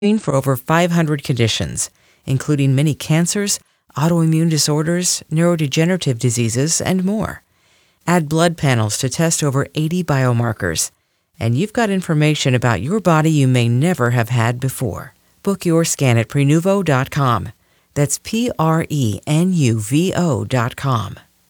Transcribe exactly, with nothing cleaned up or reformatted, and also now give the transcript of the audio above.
for over five hundred conditions, including many cancers, autoimmune disorders, neurodegenerative diseases, and more. Add blood panels to test over eighty biomarkers, and you've got information about your body you may never have had before. Book your scan at Prenuvo dot com. That's P R E N U V O dot com.